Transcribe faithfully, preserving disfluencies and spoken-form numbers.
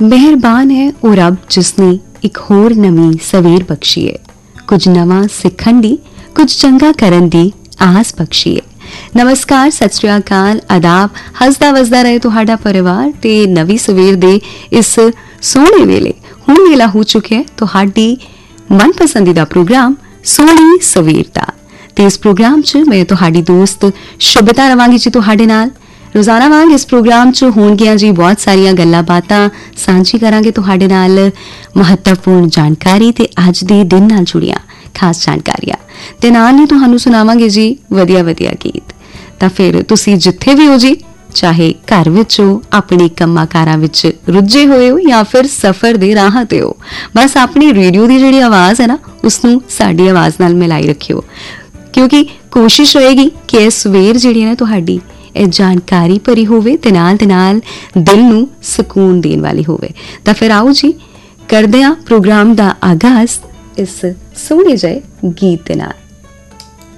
ਮਿਹਰਬਾਨ ਹੈ ਉਹ ਰੱਬ ਜਿਸਨੇ ਇੱਕ ਹੋਰ ਨਵੀਂ ਸਵੇਰ ਬਖਸ਼ੀ ਹੈ, ਕੁਝ ਨਵਾਂ ਸਿੱਖਣ ਦੀ, ਕੁਝ ਚੰਗਾ ਕਰਨ ਦੀ ਆਸ ਬਖਸ਼ੀ ਹੈ। ਨਮਸਕਾਰ, ਸਤਿ ਸ਼੍ਰੀ ਅਕਾਲ, ਆਦਾਬ। ਹੱਸਦਾ ਵਸਦਾ ਰਹੇ ਤੁਹਾਡਾ ਪਰਿਵਾਰ ਤੇ ਨਵੀਂ ਸਵੇਰ ਦੇ ਇਸ ਸੋਹਣੇ ਵੇਲੇ ਹੁਣ ਵੇਲਾ ਹੋ ਚੁੱਕਿਆ ਹੈ ਤੁਹਾਡੀ ਮਨਪਸੰਦੀਦਾ ਪ੍ਰੋਗਰਾਮ ਸੋਹਣੀ ਸਵੇਰ ਦਾ। ਤੇ ਇਸ ਪ੍ਰੋਗਰਾਮ 'ਚ ਮੈਂ ਤੁਹਾਡੀ ਦੋਸਤ ਸ਼ੁਭਤਾ ਰਵਾਂਗੀ ਜੀ ਤੁਹਾਡੇ ਨਾਲ। ਰੋਜ਼ਾਨਾ ਵਾਂਗ ਇਸ ਪ੍ਰੋਗਰਾਮ 'ਚ ਹੋਣਗੀਆਂ ਜੀ ਬਹੁਤ ਸਾਰੀਆਂ ਗੱਲਾਂ ਬਾਤਾਂ, ਸਾਂਝੀ ਕਰਾਂਗੇ ਤੁਹਾਡੇ ਨਾਲ ਮਹੱਤਵਪੂਰਨ ਜਾਣਕਾਰੀ ਤੇ ਅੱਜ ਦੇ ਦਿਨ ਨਾਲ ਜੁੜੀਆਂ ਖਾਸ ਜਾਣਕਾਰੀਆਂ, ਤੇ ਨਾਲ ਹੀ ਤੁਹਾਨੂੰ ਸੁਣਾਵਾਂਗੇ ਜੀ ਵਧੀਆ ਵਧੀਆ ਗੀਤ। ਤਾਂ ਫਿਰ ਤੁਸੀਂ ਜਿੱਥੇ ਵੀ ਹੋ ਜੀ, ਚਾਹੇ ਘਰ ਵਿੱਚ ਹੋ, ਆਪਣੇ ਕੰਮਾਂ ਕਾਰਾਂ ਵਿੱਚ ਰੁੱਝੇ ਹੋਏ ਹੋ ਜਾਂ ਫਿਰ ਸਫ਼ਰ ਦੇ ਰਾਹਾਂ ਤੇ ਹੋ, ਬਸ ਆਪਣੀ ਰੇਡੀਓ ਦੀ ਜਿਹੜੀ ਆਵਾਜ਼ ਹੈ ਨਾ ਉਸਨੂੰ ਸਾਡੀ ਆਵਾਜ਼ ਨਾਲ ਮਿਲਾਈ ਰੱਖਿਓ, ਕਿਉਂਕਿ ਕੋਸ਼ਿਸ਼ ਰਹੇਗੀ ਕਿ ਇਹ ਸਵੇਰ ਜਿਹੜੀ ਹੈ ਨਾ ਤੁਹਾਡੀ ਇਹ ਜਾਣਕਾਰੀ ਭਰੀ ਹੋਵੇ ਤੇ ਨਾਲ ਦੇ ਨਾਲ ਦਿਲ ਨੂੰ ਸਕੂਨ ਦੇਣ ਵਾਲੀ ਹੋਵੇ। ਤਾਂ ਫਿਰ ਆਓ ਜੀ ਕਰਦੇ ਹਾਂ ਪ੍ਰੋਗਰਾਮ ਦਾ ਆਗਾਜ਼ ਇਸ ਸੋਹਣੇ ਜਿਹੇ ਗੀਤ ਦੇ ਨਾਲ।